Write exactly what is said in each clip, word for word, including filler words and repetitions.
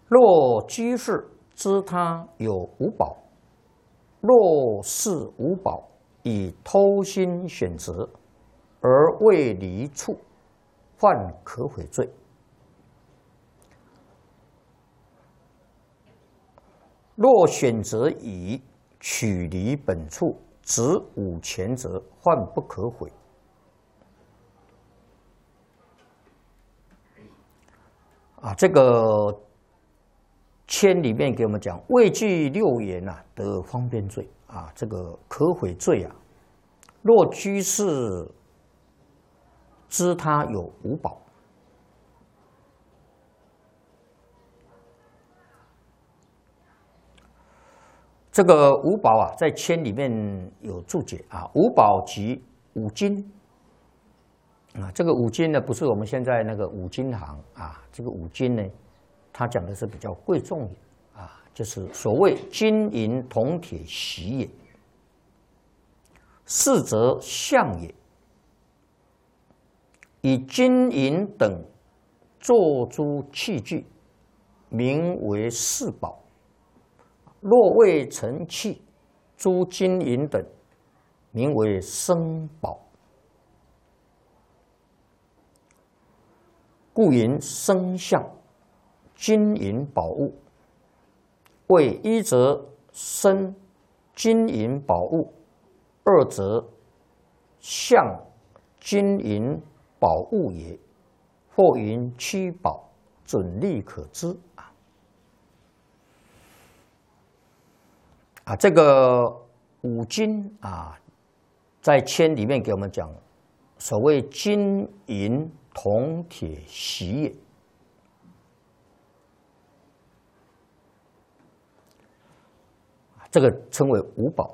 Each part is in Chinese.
若居士知他有五宝，若是五宝以偷心选择而未离处，犯可悔罪。若选择以取离本处，执五前者，犯不可悔。啊，这个签里面给我们讲，未具六言啊，得方便罪啊，这个可悔罪啊。若居士知他有五宝，这个五宝啊，在签里面有注解啊，五宝即五金啊，这个五金呢，不是我们现在那个五金行啊，这个五金呢，它讲的是比较贵重的啊，就是所谓金银铜铁锡也，四则象也，以金银等做诸器具，名为四宝。若未成器，诸金银等，名为生宝。故云生相，金银宝物，为一则生金银宝物，二则相金银宝物也。或云七宝，准例可知啊。啊，这个五金啊，在签里面给我们讲，所谓金银铜铁锡也。这个称为五宝。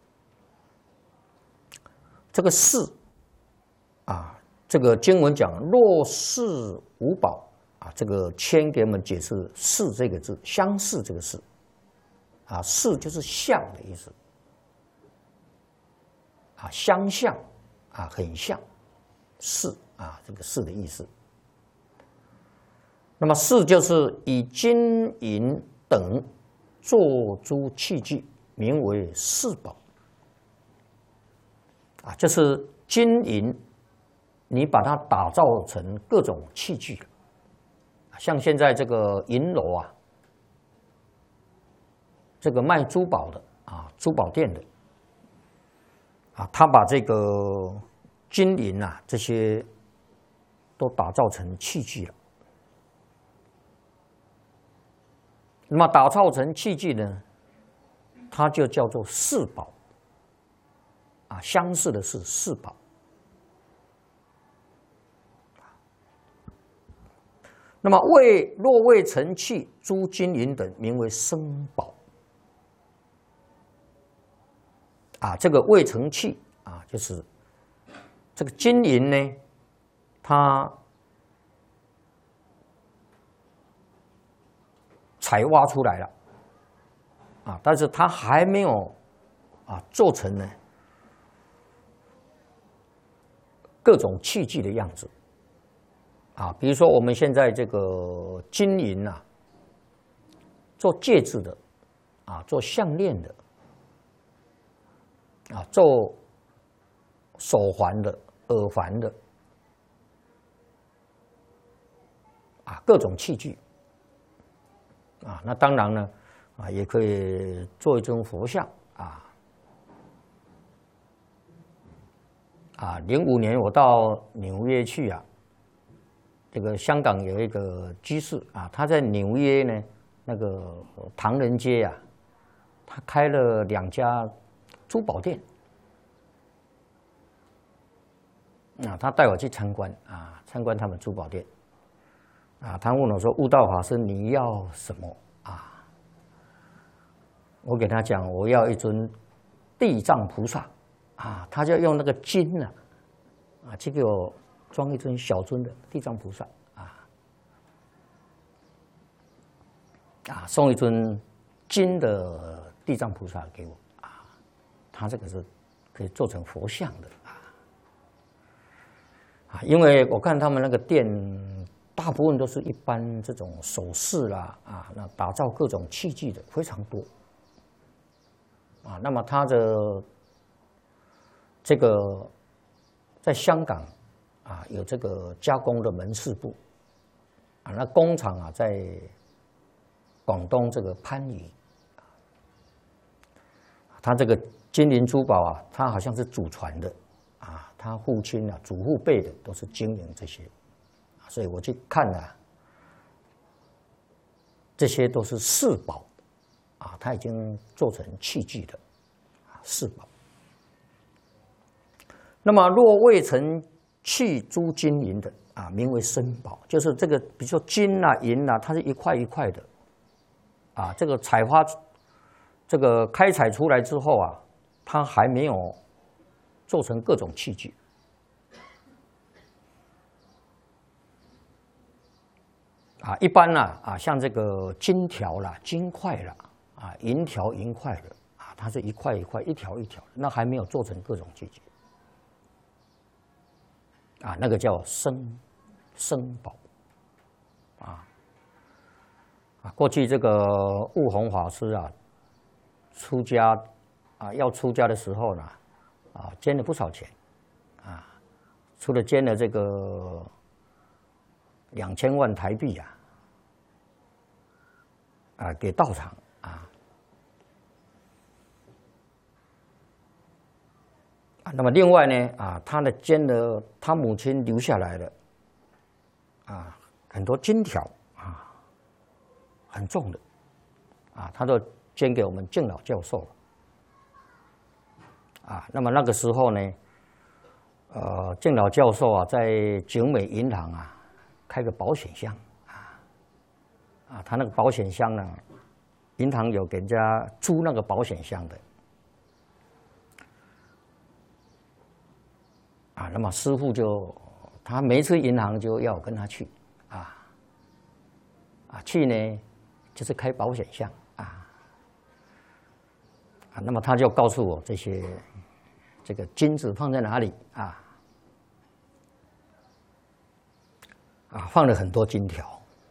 这个四啊，这个经文讲若是五宝啊，这个签给我们解释“似”这个字，相似这个“似”。啊，似就是像的意思，啊，相像，啊，很像，似啊，这个似的意思。那么似就是以金银等做诸器具，名为四宝。啊，就是金银，你把它打造成各种器具，像现在这个银楼啊。这个卖珠宝的啊，珠宝店的啊，他把这个金银啊这些都打造成器具了。那么打造成器具呢，它就叫做四宝啊，相似的是四宝。那么未若未成器，诸金银等，名为生宝。啊，这个未成器啊，就是这个金银呢，它采挖出来了啊，但是它还没有啊做成呢各种器具的样子啊，比如说我们现在这个金银啊，做戒指的啊，做项链的。啊，做手环的、耳环的，啊，各种器具，啊，那当然呢，啊，也可以做一尊佛像，啊，啊，零五年我到纽约去啊，这个香港有一个居士啊，他在纽约呢，那个唐人街啊，他开了两家。珠宝店啊，他带我去参观啊，参观他们珠宝店啊。他问我说：“悟道法师，你要什么啊？”我给他讲，我要一尊地藏菩萨啊，他就用那个金呢啊，去给我装一尊小尊的地藏菩萨啊啊，送一尊金的地藏菩萨给我。它这个是可以做成佛像的啊，啊，因为我看他们那个店大大部分都是一般这种首饰啦啊，那打造各种器具的非常多啊。那么它的这个在香港啊有这个加工的门市部啊，那工厂啊在广东这个番禺，他这个金银珠宝啊，他好像是祖传的啊，他父亲啊、祖父辈的都是经营这些，所以我去看啊，这些都是四宝啊，他已经做成器具的啊，四宝。那么若未曾器珠金银的啊，名为身宝，就是这个，比如说金啊、银啊，它是一块一块的啊，这个采花。这个开采出来之后啊，它还没有做成各种器具啊。一般呢啊，像这个金条啦、金块啦啊、银条、银块的啊，它是一块一块、一条一条的，那还没有做成各种器具啊，那个叫生生宝啊啊。过去这个悟弘法师啊。出家啊，要出家的时候呢，啊，捐了不少钱，啊，除了捐了这个两千万台币啊，啊，给道场啊，啊，那么另外呢，啊，他的捐了他母亲留下来的啊，很多金条啊，很重的，啊，他都。捐给我们敬老教授啊，那么那个时候呢，呃，敬老教授啊，在景美银行啊开个保险箱啊，啊，他那个保险箱呢，银行有给人家租那个保险箱的啊，那么师父就他每一次银行就要跟他去啊，啊去呢就是开保险箱。啊，那么他就告诉我这些这个金子放在哪里啊？啊，放了很多金条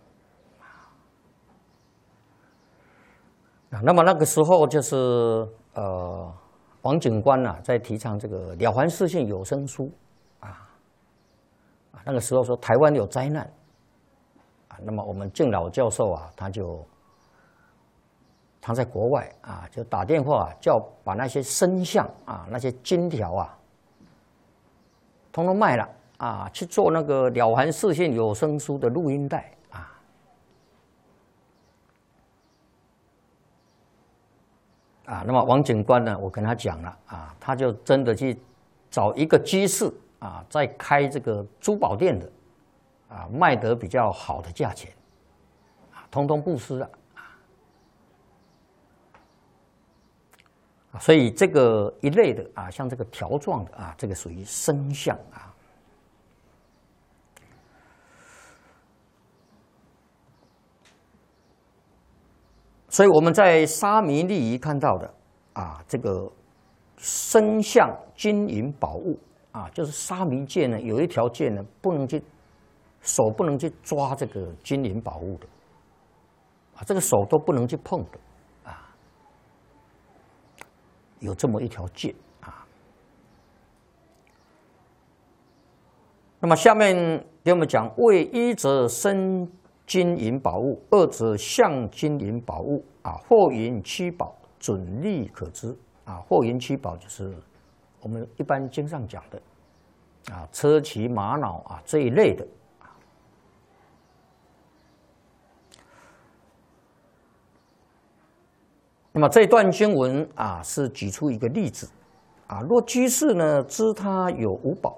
啊。那么那个时候就是呃，王警官啊，在提倡这个《了凡四训》有声书啊啊。那个时候说台湾有灾难啊，那么我们敬老教授啊，他就。他在国外啊，就打电话叫把那些身像啊、那些金条啊，通通卖了啊，去做那个《了凡四训》有声书的录音带啊。啊，那么王警官呢，我跟他讲了啊，他就真的去找一个居士啊，在开这个珠宝店的啊，卖得比较好的价钱啊，通通布施了。所以这个一类的啊，像这个条状的啊，这个属于身像啊。所以我们在沙弥利仪看到的啊，这个身像金银宝物啊，就是沙弥戒呢，有一条戒呢，不能去手不能去抓这个金银宝物的啊，这个手都不能去碰的。有这么一条戒啊。那么下面给我们讲，为一则身金银宝物，二则象金银宝物啊，货银七宝准例可知啊。货银七宝就是我们一般经上讲的啊，车骑玛瑙啊这一类的。那么这段经文啊，是举出一个例子啊。若居士呢知他有五宝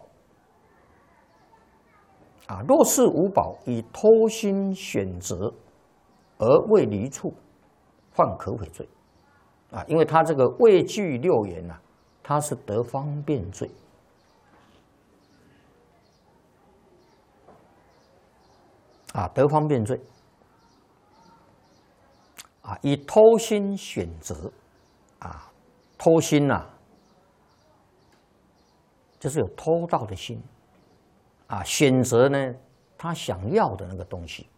啊，若是五宝以偷心选择而未离处，犯可悔罪啊。因为他这个畏惧六缘呐、啊，他是得方便罪啊，得方便罪。啊，以偷心选择，啊，偷心呐、啊，就是有偷盗的心，啊，选择呢， 他想要的那个东西。